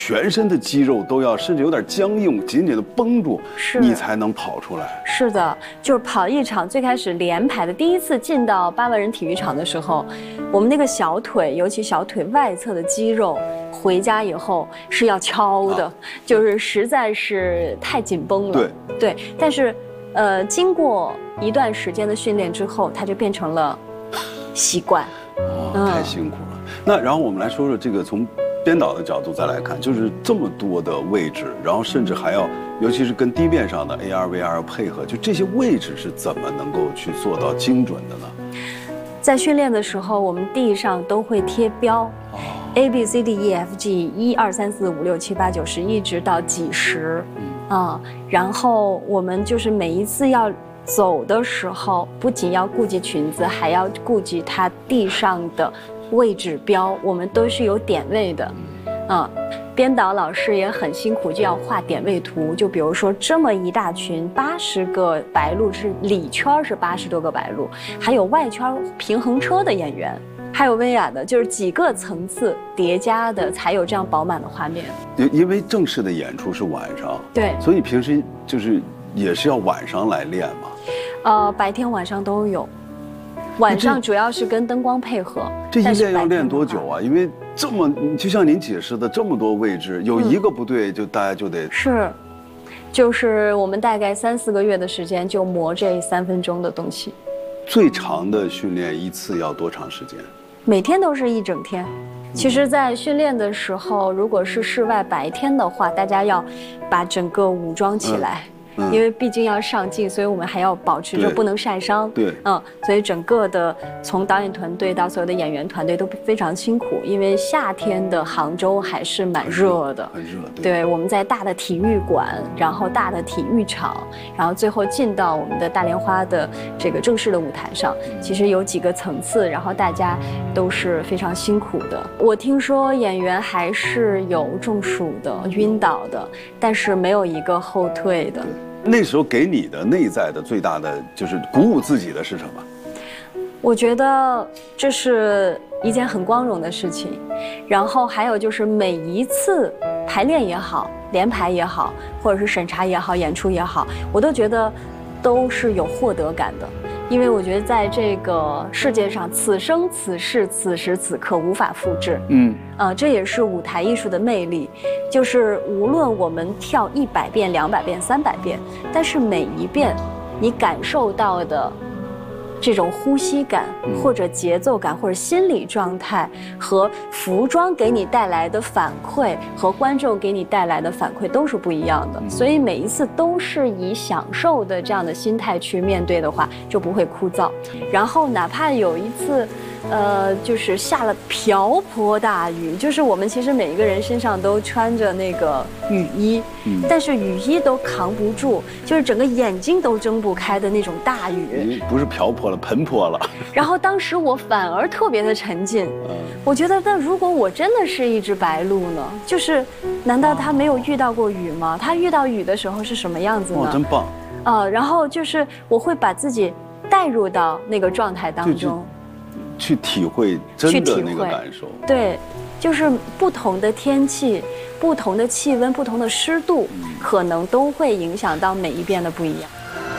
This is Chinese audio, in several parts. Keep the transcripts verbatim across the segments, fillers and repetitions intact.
全身的肌肉都要甚至有点僵硬，紧紧的绷住， 是你才能跑出来。 是的，就是跑一场，最开始连排的第一次进到八万人体育场的时候，我们那个小腿，尤其小腿外侧的肌肉，回家以后是要敲的，啊、就是实在是太紧绷了。 对对，但是，呃，经过一段时间的训练之后，它就变成了习惯。 哦，嗯、太辛苦了。那然后我们来说说这个从编导的角度再来看，就是这么多的位置，然后甚至还要，尤其是跟地面上的 A R、V R 配合，就这些位置是怎么能够去做到精准的呢？ 在训练的时候，我们地上都会贴标、哦、，A B C D E F G 一二三四五六七八九十，一直到几十，嗯啊，然后我们就是每一次要走的时候，不仅要顾及裙子，还要顾及它地上的位置标，我们都是有点位的，啊，编导老师也很辛苦，就要画点位图。就比如说这么一大群，八十个白鹭是里圈是八十多个白鹭，还有外圈平衡车的演员，还有薇娅的，就是几个层次叠加的，才有这样饱满的画面。 因因为正式的演出是晚上， 对， 所以平时就是也是要晚上来练嘛。 呃，白天晚上都有。晚上主要是跟灯光配合。 这一练要练多久啊？因为这么，就像您解释的这么多位置，有一个不对，就大家就得是，就是我们大概三四个月的时间就磨这三分钟的东西。 最长的训练一次要多长时间？ 每天都是一整天。其实，在训练的时候，如果是室外白天的话，大家要把整个武装起来。嗯嗯、因为毕竟要上镜，所以我们还要保持着不能晒伤。 对， 嗯，所以整个的从导演团队到所有的演员团队都非常辛苦，因为夏天的杭州还是蛮热的， 很热。对， 对，我们在大的体育馆，然后大的体育场，然后最后进到我们的大莲花的这个正式的舞台上，其实有几个层次，然后大家都是非常辛苦的。我听说演员还是有中暑的、晕倒的，但是没有一个后退的。 那时候给你的内在的最大的就是鼓舞自己的是什么？ 我觉得这是一件很光荣的事情，然后还有就是每一次排练也好，连排也好，或者是审查也好，演出也好，我都觉得都是有获得感的。因为我觉得在这个世界上，此生此世此时此刻无法复制。嗯，呃，这也是舞台艺术的魅力，就是无论我们跳一百遍、两百遍、三百遍，但是每一遍你感受到的这种呼吸感，或者节奏感，或者心理状态，和服装给你带来的反馈和观众给你带来的反馈都是不一样的。所以每一次都是以享受的这样的心态去面对的话，就不会枯燥。然后哪怕有一次呃，就是下了瓢泼大雨，就是我们其实每一个人身上都穿着那个雨衣，嗯、但是雨衣都扛不住，就是整个眼睛都睁不开的那种大雨。 不是瓢泼了，盆泼了。 然后当时我反而特别的沉浸，嗯、我觉得，那如果我真的是一只白鹭呢？就是，难道它没有遇到过雨吗？它遇到雨的时候是什么样子呢？ 哇，真棒！ 啊、呃，然后就是我会把自己带入到那个状态当中。 去体会真的那个感受， 对，就是不同的天气、不同的气温、不同的湿度，嗯、可能都会影响到每一遍的不一样。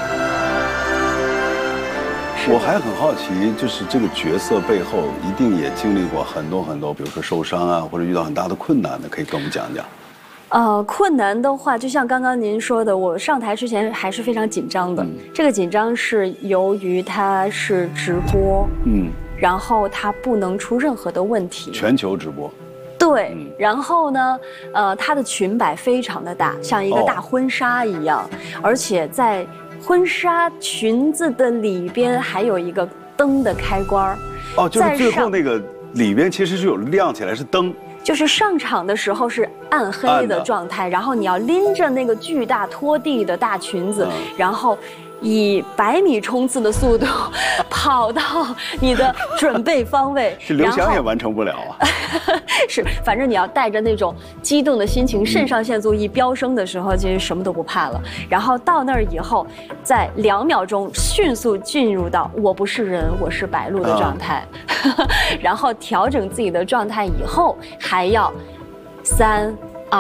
我还很好奇，就是这个角色背后一定也经历过很多很多，比如说受伤啊，或者遇到很大的困难的，可以跟我们讲讲。 呃，困难的话，就像刚刚您说的，我上台之前还是非常紧张的。嗯、这个紧张是由于它是直播，嗯。然后它不能出任何的问题， 全球直播， 对。嗯、然后呢，呃，它的裙摆非常的大，像一个大婚纱一样，哦、而且在婚纱裙子的里边还有一个灯的开关。 哦，就是最后那个里边其实是有亮起来是灯。 就是上场的时候是暗黑的状态，然后你要拎着那个巨大拖地的大裙子，嗯、然后以百米冲刺的速度跑到你的准备方位。 是刘翔也完成不了啊。 是，反正你要带着那种激动的心情，肾上腺素一飙升的时候，其实什么都不怕了。然后到那儿以后，在两秒钟迅速进入到我不是人，我是白鹭的状态，啊、然后调整自己的状态以后，还要三